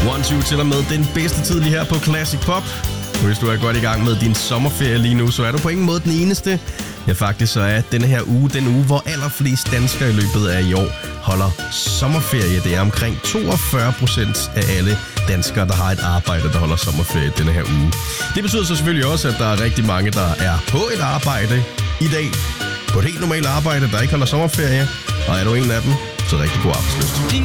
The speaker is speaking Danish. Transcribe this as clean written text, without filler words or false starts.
1-2 til og med den bedste tid lige her på Classic Pop. Hvis du er godt i gang med din sommerferie lige nu, så er du på ingen måde den eneste. Ja, faktisk så er denne her uge den uge, hvor allerflest danskere i løbet af i år holder sommerferie. Det er omkring 42% af alle danskere, der har et arbejde, der holder sommerferie denne her uge. Det betyder så selvfølgelig også, at der er rigtig mange, der er på et arbejde i dag. På et helt normalt arbejde, der ikke holder sommerferie. Og er du en af dem, så rigtig god arbejdslyst.